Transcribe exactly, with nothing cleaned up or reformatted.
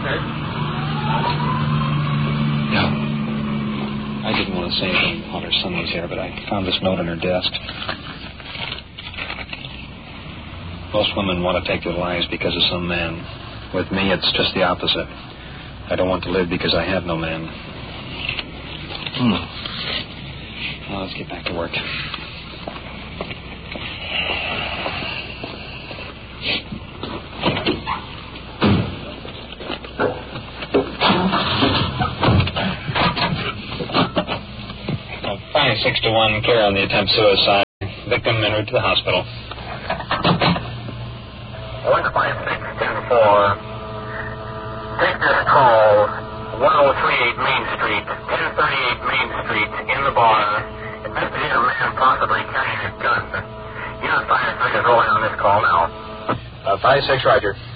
Kurt? No. I didn't want to say anything while her son was here, but I found this note on her desk. Most women want to take their lives because of some man. With me, it's just the opposite. I don't want to live because I have no man. Hmm. Well, let's get back to work. Five six to one, clear on the attempt suicide. Victim entered to the hospital. one five six two four. Take this call, one oh three eight Main Street, ten thirty-eight Main Street, in the bar. Investigate a man possibly carrying a gun. Unit five six is rolling on this call now. Uh, five six, Roger.